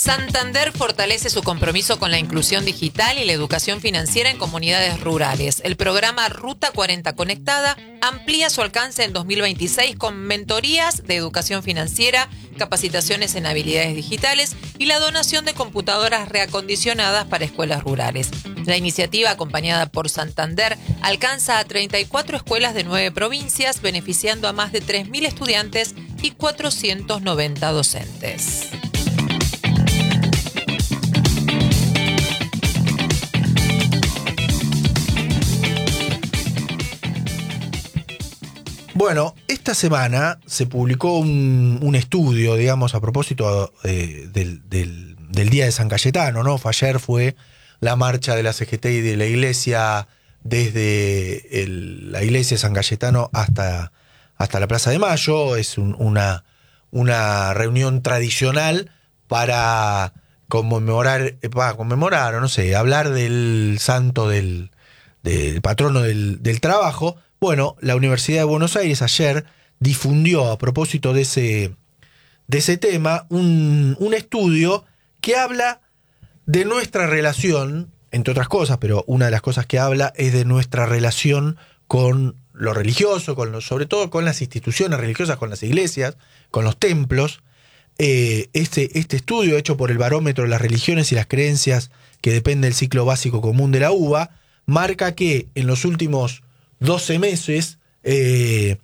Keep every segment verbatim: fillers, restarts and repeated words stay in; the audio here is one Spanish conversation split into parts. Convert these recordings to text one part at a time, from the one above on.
Santander fortalece su compromiso con la inclusión digital y la educación financiera en comunidades rurales. El programa Ruta cuarenta Conectada amplía su alcance en dos mil veintiséis con mentorías de educación financiera, capacitaciones en habilidades digitales y la donación de computadoras reacondicionadas para escuelas rurales. La iniciativa, acompañada por Santander, alcanza a treinta y cuatro escuelas de nueve provincias, beneficiando a más de tres mil estudiantes y cuatrocientos noventa docentes. Bueno, esta semana se publicó un, un estudio, digamos, a propósito de, del, del, del Día de San Cayetano, ¿no? Ayer fue la marcha de la C G T y de la Iglesia desde el, la Iglesia de San Cayetano hasta, hasta la Plaza de Mayo. Es un, una, una reunión tradicional para conmemorar, para conmemorar, o no sé, hablar del santo del, del patrono del, del trabajo. Bueno, la Universidad de Buenos Aires ayer difundió, a propósito de ese, de ese tema, un, un estudio que habla de nuestra relación, entre otras cosas, pero una de las cosas que habla es de nuestra relación con lo religioso, con lo, sobre todo con las instituciones religiosas, con las iglesias, con los templos. Eh, este, este estudio, hecho por el Barómetro de las Religiones y las Creencias, que depende del ciclo básico común de la U B A, marca que en los últimos doce meses, eh,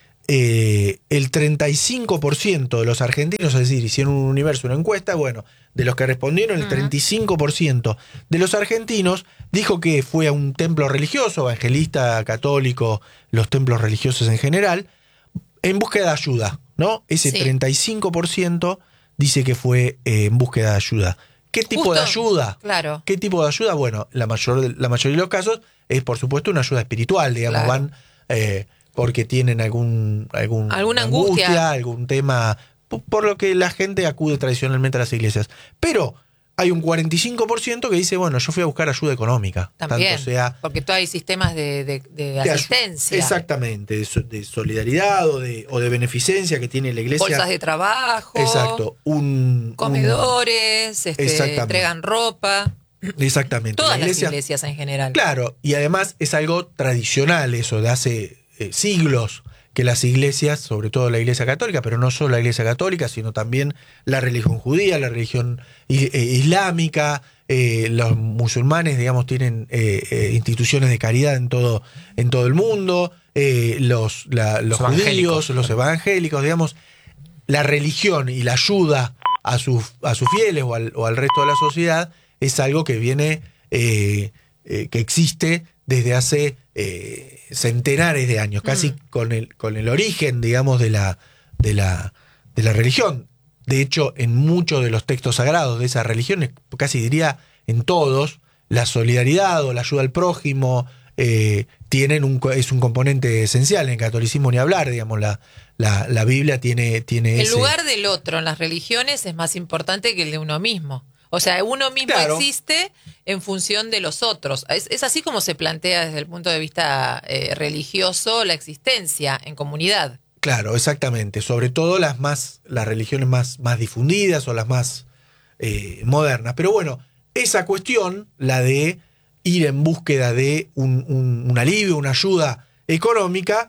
eh, el treinta y cinco por ciento de los argentinos, es decir, hicieron un universo, una encuesta, bueno, de los que respondieron, el treinta y cinco por ciento de los argentinos dijo que fue a un templo religioso, evangelista, católico, los templos religiosos en general, en búsqueda de ayuda, ¿no? Ese sí. treinta y cinco por ciento dice que fue eh, en búsqueda de ayuda. ¿Qué tipo Justo, de ayuda? Claro. ¿Qué tipo de ayuda? Bueno, la, mayor, la mayoría de los casos es, por supuesto, una ayuda espiritual, digamos, claro. van eh, porque tienen algún, algún alguna angustia. angustia, algún tema, por, por lo que la gente acude tradicionalmente a las iglesias. Pero hay un cuarenta y cinco por ciento que dice, bueno, yo fui a buscar ayuda económica. También, tanto sea, porque todos hay sistemas de, de, de, de asistencia. Exactamente, de, de solidaridad o de, o de beneficencia que tiene la iglesia. Bolsas de trabajo. Exacto. Un, comedores, un, este, entregan ropa. Exactamente. Todas la iglesia, las iglesias en general. Claro, y además es algo tradicional eso, de hace eh, siglos que las iglesias, sobre todo la iglesia católica, pero no solo la iglesia católica, sino también la religión judía, la religión eh, islámica, eh, los musulmanes, digamos, tienen eh, eh, instituciones de caridad en todo, en todo el mundo, eh, los, la, los, los judíos, los evangélicos, digamos, la religión y la ayuda a sus, a sus fieles o al, o al resto de la sociedad es algo que viene, eh, eh, que existe desde hace eh, centenares de años, casi mm. con el con el origen, digamos, de la de la de la religión. De hecho, en muchos de los textos sagrados de esas religiones, casi diría en todos, la solidaridad o la ayuda al prójimo eh, tienen un es un componente esencial. En el catolicismo ni hablar, digamos, la la, la Biblia tiene tiene el ese... lugar del otro en las religiones es más importante que el de uno mismo. O sea, uno mismo claro. existe en función de los otros. Es, es así como se plantea desde el punto de vista eh, religioso la existencia en comunidad. Claro, exactamente. Sobre todo las más, las religiones más, más difundidas o las más eh, modernas. Pero bueno, esa cuestión, la de ir en búsqueda de un, un, un alivio, una ayuda económica,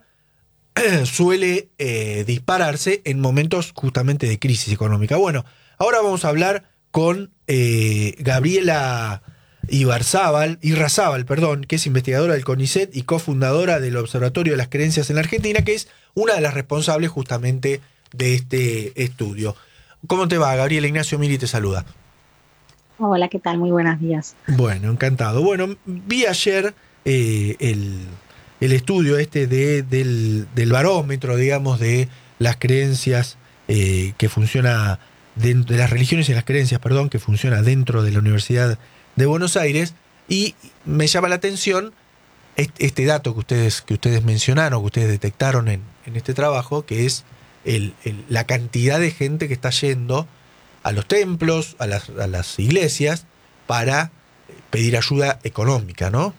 suele eh, dispararse en momentos justamente de crisis económica. Bueno, ahora vamos a hablar con eh, Gabriela Ibarzábal, Irrazábal, perdón, que es investigadora del CONICET y cofundadora del Observatorio de las Creencias en la Argentina, que es una de las responsables justamente de este estudio. ¿Cómo te va, Gabriela? Ignacio Miri te saluda. Hola, ¿qué tal? Muy buenos días. Bueno, encantado. Bueno, vi ayer eh, el, el estudio este de, del, del barómetro, digamos, de las creencias eh, que funciona... De, de las religiones y las creencias, perdón, que funciona dentro de la Universidad de Buenos Aires, y me llama la atención este, este dato que ustedes, que ustedes mencionaron, que ustedes detectaron en, en este trabajo, que es el, el, la cantidad de gente que está yendo a los templos, a las, a las iglesias, para pedir ayuda económica, ¿no?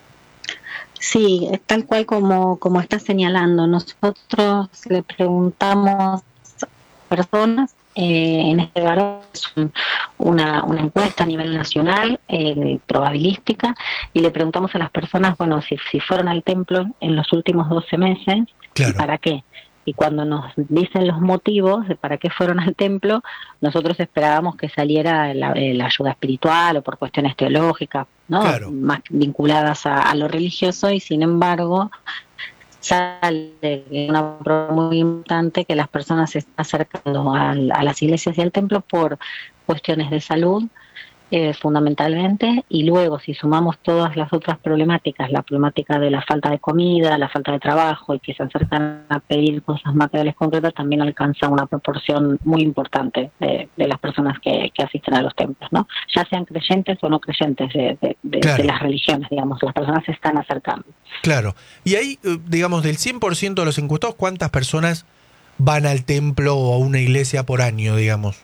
Sí, es tal cual como, como está señalando. Nosotros le preguntamos a personas eh, en este valor es un, una, una encuesta a nivel nacional, eh, probabilística, y le preguntamos a las personas, bueno, si, si fueron al templo en los últimos doce meses, Claro. ¿y para qué? Y cuando nos dicen los motivos de para qué fueron al templo, nosotros esperábamos que saliera la, la ayuda espiritual o por cuestiones teológicas, ¿no? Claro. Más vinculadas a, a lo religioso, y sin embargo sale una prueba muy importante que las personas se están acercando a, a las iglesias y al templo por cuestiones de salud, eh, fundamentalmente, y luego si sumamos todas las otras problemáticas, la problemática de la falta de comida, la falta de trabajo, y que se acercan a pedir cosas materiales concretas, también alcanza una proporción muy importante de, de las personas que, que asisten a los templos, ¿no? Ya sean creyentes o no creyentes de, de, de, Claro. de las religiones, digamos, las personas se están acercando. Claro. Y ahí, eh, digamos, del cien por ciento de los encuestados, ¿cuántas personas van al templo o a una iglesia por año, digamos?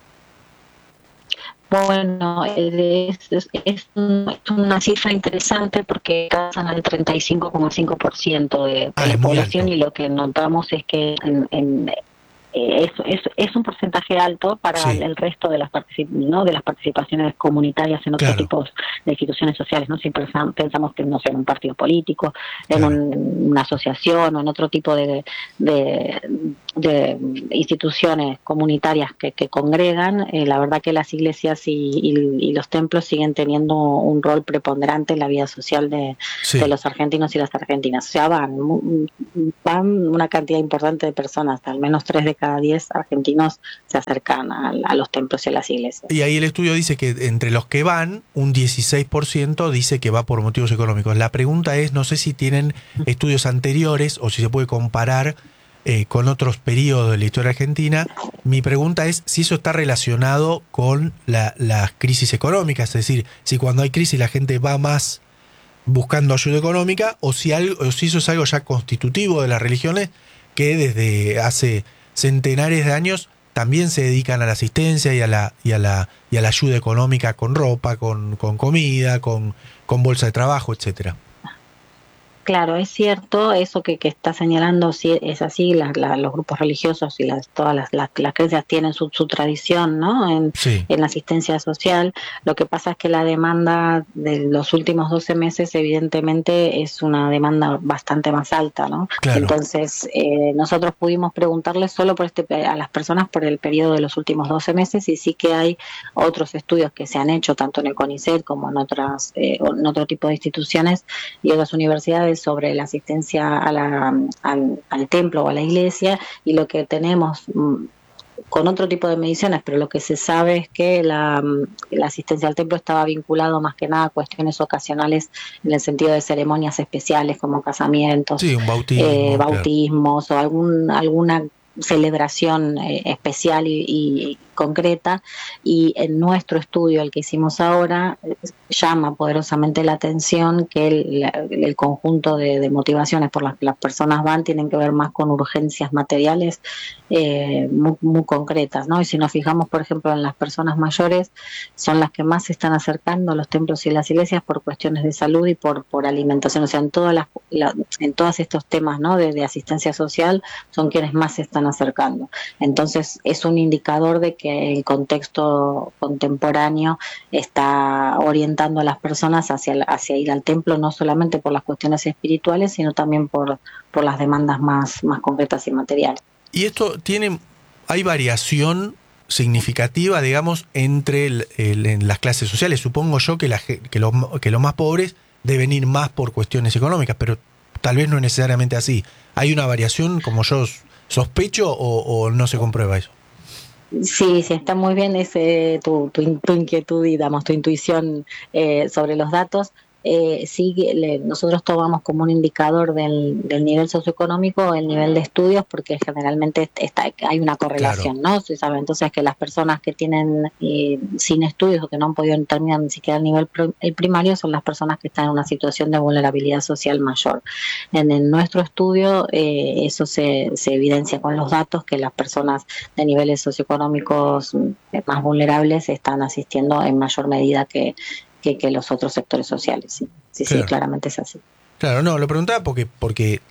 Bueno, es, es, es una cifra interesante porque alcanzan al treinta y cinco coma cinco por ciento de, de Ah, la es muy población, alto. y lo que notamos es que en, en, eh, es, es, es un porcentaje alto para Sí. el resto de las particip ¿no? de las participaciones comunitarias en otros Claro. tipos de instituciones sociales, ¿no? Si pensamos, pensamos que no sé, en un partido político, en Claro. un, una asociación o en otro tipo de, de, de instituciones comunitarias que, que congregan, eh, la verdad que las iglesias y, y, y los templos siguen teniendo un rol preponderante en la vida social de, Sí. de los argentinos y las argentinas. O sea, van, van una cantidad importante de personas, al menos tres de cada diez argentinos se acercan a, a los templos y a las iglesias. Y ahí el estudio dice que entre los que van, un dieciséis por ciento dice que va por motivos económicos. La pregunta es, no sé si tienen estudios anteriores o si se puede comparar eh, con otros periodos de la historia argentina. Mi pregunta es si eso está relacionado con la, las crisis económicas, es decir, si cuando hay crisis la gente va más buscando ayuda económica, o si, algo, o si eso es algo ya constitutivo de las religiones que desde hace centenares de años también se dedican a la asistencia y a la, y a la, y a la ayuda económica con ropa, con, con comida, con, con bolsa de trabajo, etcétera. Claro, es cierto eso que, que está señalando, sí, es así, la, la, los grupos religiosos y las, todas las, las, las creencias tienen su, su tradición, ¿no? En, Sí. en la asistencia social. Lo que pasa es que la demanda de los últimos doce meses evidentemente es una demanda bastante más alta, ¿no? Claro. Entonces, eh, nosotros pudimos preguntarles solo por este a las personas por el periodo de los últimos doce meses, y sí que hay otros estudios que se han hecho tanto en el CONICET como en otras eh, en otro tipo de instituciones y otras universidades sobre la asistencia a la, al, al templo o a la iglesia, y lo que tenemos mmm, con otro tipo de mediciones, pero lo que se sabe es que la, la asistencia al templo estaba vinculado más que nada a cuestiones ocasionales en el sentido de ceremonias especiales como casamientos, Sí, un bautismo, eh, claro. bautismos o algún, alguna celebración eh, especial y, y concreta, y en nuestro estudio, el que hicimos ahora, eh, llama poderosamente la atención que el, el conjunto de, de motivaciones por las que las personas van tienen que ver más con urgencias materiales eh, muy, muy concretas, ¿no? Y si nos fijamos, por ejemplo, en las personas mayores, son las que más se están acercando a los templos y las iglesias por cuestiones de salud y por, por alimentación, o sea, en todas las, la, en todos estos temas, ¿no? de, de asistencia social, son quienes más se están acercando. Entonces es un indicador de que el contexto contemporáneo está orientando a las personas hacia, hacia ir al templo, no solamente por las cuestiones espirituales, sino también por, por las demandas más, más concretas y materiales. Y esto tiene, hay variación significativa, digamos, entre el, el, en las clases sociales. Supongo yo que, la, que, los, que los más pobres deben ir más por cuestiones económicas, pero tal vez no es necesariamente así. ¿Hay una variación, como yo sospecho, o, o no se comprueba eso? Sí, sí, está muy bien ese tu, tu, tu inquietud y, digamos, tu intuición eh, sobre los datos. Eh, sí, le, nosotros tomamos como un indicador del, del nivel socioeconómico el nivel de estudios, porque generalmente está, hay una correlación, claro. ¿no? Se sabe entonces que las personas que tienen eh, sin estudios o que no han podido terminar ni siquiera el nivel pr el primario son las personas que están en una situación de vulnerabilidad social mayor. En, en nuestro estudio eh, eso se, se evidencia con los datos, que las personas de niveles socioeconómicos más vulnerables están asistiendo en mayor medida que Que, que los otros sectores sociales, sí, sí, claro. sí, claramente es así. Claro, no, lo preguntaba porque, porque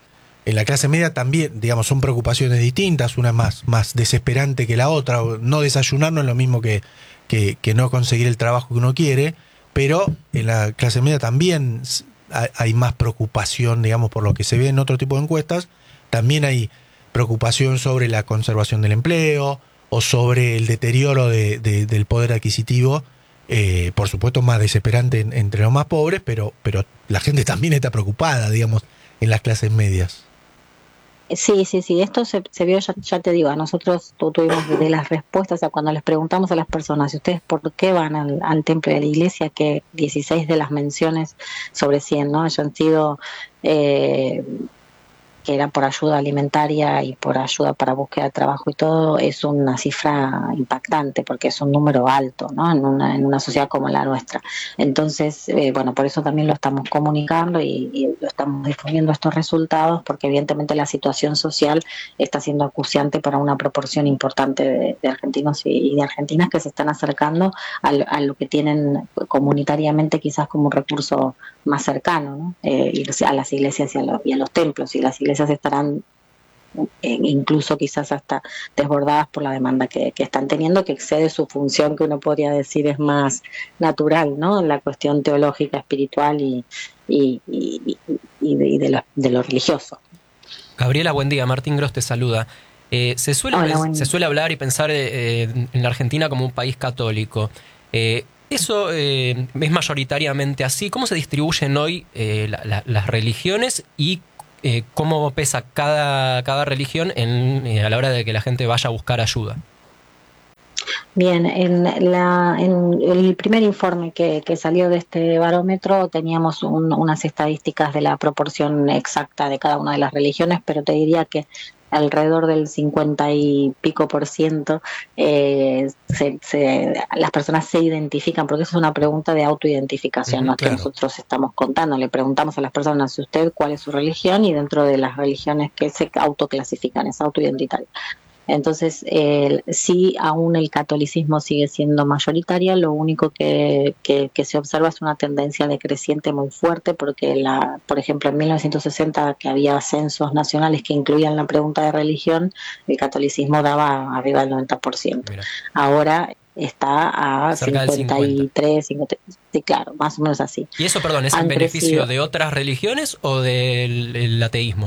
En la clase media también, digamos, son preocupaciones distintas, una más, más desesperante que la otra. No desayunar no es lo mismo que, que, que no conseguir el trabajo que uno quiere, pero en la clase media también hay más preocupación, digamos, por lo que se ve en otro tipo de encuestas. También hay preocupación sobre la conservación del empleo o sobre el deterioro de, de, del poder adquisitivo. Eh, por supuesto más desesperante en, entre los más pobres, pero, pero la gente también está preocupada, digamos, en las clases medias. Sí, sí, sí, esto se, se vio, ya, ya te digo, a nosotros tu, tuvimos de las respuestas, o sea, cuando les preguntamos a las personas, ¿y ustedes por qué van al, al templo de la iglesia? Que dieciséis de las menciones sobre cien, ¿no?, hayan sido... Eh, que era por ayuda alimentaria y por ayuda para búsqueda de trabajo y todo, es una cifra impactante porque es un número alto, ¿no?, en una, en una sociedad como la nuestra. Entonces, eh, bueno, por eso también lo estamos comunicando y, y lo estamos difundiendo estos resultados, porque evidentemente la situación social está siendo acuciante para una proporción importante de, de argentinos y, y de argentinas que se están acercando a lo, a lo que tienen comunitariamente quizás como un recurso más cercano, ¿no?, eh, irse a las iglesias y a, lo, y a los templos, y las iglesias estarán eh, incluso quizás hasta desbordadas por la demanda que, que están teniendo, que excede su función, que uno podría decir es más natural, ¿no?, la cuestión teológica, espiritual y, y, y, y, de, y de, lo, de lo religioso. Gabriela, buen día. Martín Gross te saluda. Eh, se, suele, Hola, se suele hablar y pensar eh, en la Argentina como un país católico. Eh, ¿Eso eh, es mayoritariamente así? ¿Cómo se distribuyen hoy eh, la, la, las religiones y eh, cómo pesa cada, cada religión en, eh, a la hora de que la gente vaya a buscar ayuda? Bien, en, la, en el primer informe que, que salió de este barómetro teníamos un, unas estadísticas de la proporción exacta de cada una de las religiones, pero te diría que alrededor del cincuenta y pico por ciento eh, se, se, las personas se identifican, porque eso es una pregunta de autoidentificación, uh-huh, ¿no? Claro. Que nosotros estamos contando, le preguntamos a las personas, ¿usted cuál es su religión? Y dentro de las religiones que se autoclasifican, es autoidentitario. Entonces, eh, sí, aún el catolicismo sigue siendo mayoritaria, lo único que, que, que se observa es una tendencia decreciente muy fuerte, porque, la, por ejemplo, en mil novecientos sesenta, que había censos nacionales que incluían la pregunta de religión, el catolicismo daba arriba del noventa por ciento. Mira. Ahora está a cerca cincuenta y tres, cincuenta, sí, claro, más o menos así. ¿Y eso, perdón, es en beneficio de otras religiones o del, del ateísmo?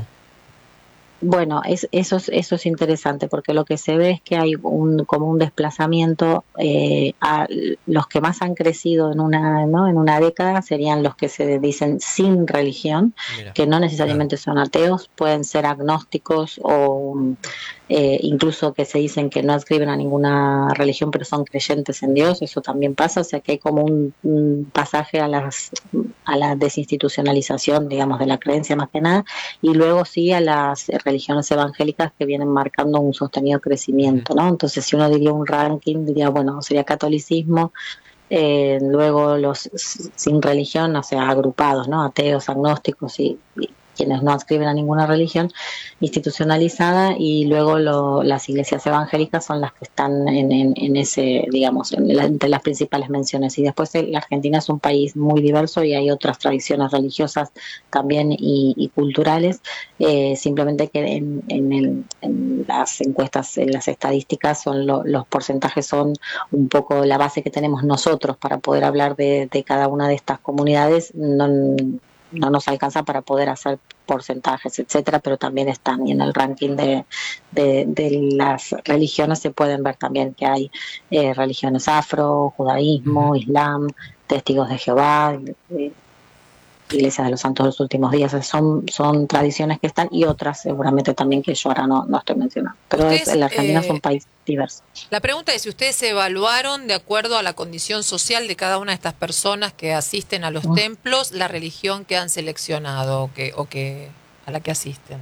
Bueno, es, eso, es, eso es interesante, porque lo que se ve es que hay un, como un desplazamiento eh, a los que más han crecido en una, ¿no?, en una década serían los que se dicen sin religión. Mira, que no necesariamente claro. son ateos, pueden ser agnósticos o eh, incluso que se dicen que no adscriben a ninguna religión pero son creyentes en Dios. Eso también pasa, o sea que hay como un, un pasaje a, las, a la desinstitucionalización, digamos, de la creencia más que nada, y luego sí a las religiones evangélicas que vienen marcando un sostenido crecimiento, ¿no? Entonces, si uno diría un ranking, diría, bueno, sería catolicismo, eh, luego los sin religión, o sea, agrupados, ¿no?, ateos, agnósticos y, y quienes no adscriben a ninguna religión institucionalizada, y luego lo, las iglesias evangélicas son las que están en, en, en ese, digamos, en la, entre las principales menciones. Y después la Argentina es un país muy diverso y hay otras tradiciones religiosas también y, y culturales, eh, simplemente que en, en, el, en las encuestas, en las estadísticas, son lo, los porcentajes son un poco la base que tenemos nosotros para poder hablar de, de cada una de estas comunidades. No, no nos alcanza para poder hacer porcentajes, etcétera, pero también están, y en el ranking de, de, de las religiones se pueden ver también que hay eh, religiones afro, judaísmo, uh-huh. islam, testigos de Jehová, eh, Iglesia de los Santos de los Últimos Días. Son, son tradiciones que están, y otras seguramente también que yo ahora no, no estoy mencionando. Pero es, la Argentina eh, es un país diverso. La pregunta es si ustedes evaluaron, de acuerdo a la condición social de cada una de estas personas que asisten a los uh-huh. templos, la religión que han seleccionado o que, o que a la que asisten.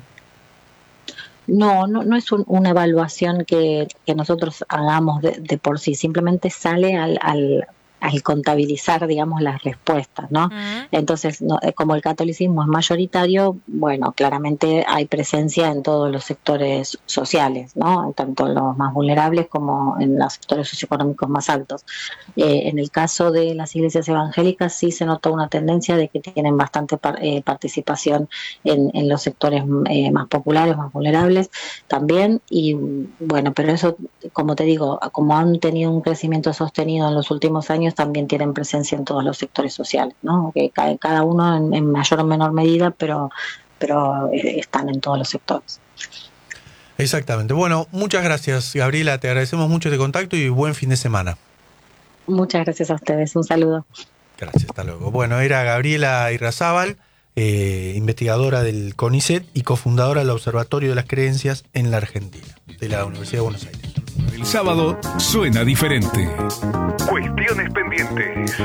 No, no, no es un, una evaluación que, que nosotros hagamos de, de por sí, simplemente sale al... al al contabilizar, digamos, las respuestas, ¿no? Uh-huh. Entonces, no, como el catolicismo es mayoritario, bueno, claramente hay presencia en todos los sectores sociales, ¿no? Tanto en los más vulnerables como en los sectores socioeconómicos más altos. Eh, en el caso de las iglesias evangélicas sí se nota una tendencia de que tienen bastante par, eh, participación en, en los sectores eh, más populares, más vulnerables también, y bueno, pero eso, como te digo, como han tenido un crecimiento sostenido en los últimos años, también tienen presencia en todos los sectores sociales, ¿no? Que cada uno en, en mayor o menor medida, pero, pero están en todos los sectores. Exactamente. Bueno, muchas gracias, Gabriela, te agradecemos mucho este contacto y buen fin de semana. Muchas gracias a ustedes, un saludo. Gracias, hasta luego. Bueno, era Gabriela Irrazábal, eh, investigadora del CONICET y cofundadora del Observatorio de las Creencias en la Argentina, de la Universidad de Buenos Aires. El sábado suena diferente. Cuestiones pendientes.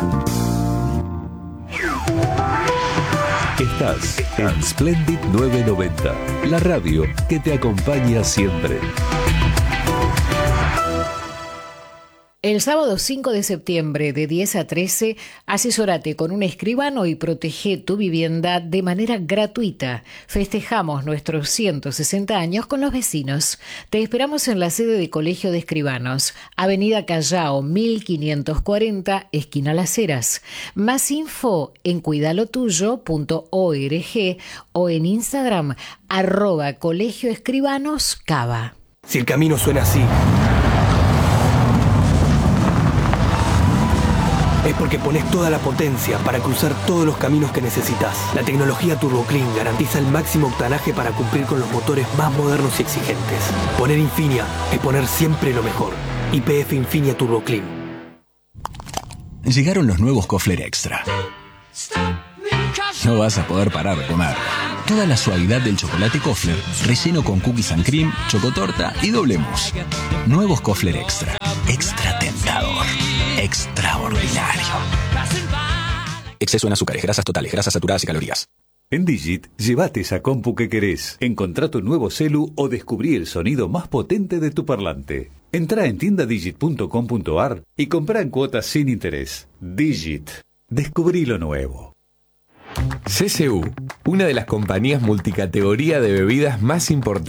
Estás en Splendid novecientos noventa, la radio que te acompaña siempre. El sábado cinco de septiembre de diez a trece, asesórate con un escribano y protege tu vivienda de manera gratuita. Festejamos nuestros ciento sesenta años con los vecinos. Te esperamos en la sede de Colegio de Escribanos, Avenida Callao mil quinientos cuarenta, esquina Las Heras. Más info en cuidalotuyo punto org o en Instagram, arroba Colegio Escribanos Cava. Si el camino suena así, es porque pones toda la potencia para cruzar todos los caminos que necesitas. La tecnología TurboClean garantiza el máximo octanaje para cumplir con los motores más modernos y exigentes. Poner Infinia es poner siempre lo mejor. Y P F Infinia TurboClean. Llegaron los nuevos Kofler Extra. No vas a poder parar de comer. Toda la suavidad del chocolate Kofler, relleno con cookies and cream, chocotorta y doble mousse. Nuevos Kofler Extra. Extra tentador. Extraordinario. Exceso en azúcares, grasas totales, grasas saturadas y calorías. En Digit, llévate esa compu que querés. Encontrá tu nuevo celu o descubrí el sonido más potente de tu parlante. Entrá en tienda digit punto com punto ar y comprá en cuotas sin interés. Digit. Descubrí lo nuevo. C C U, una de las compañías multicategoría de bebidas más importantes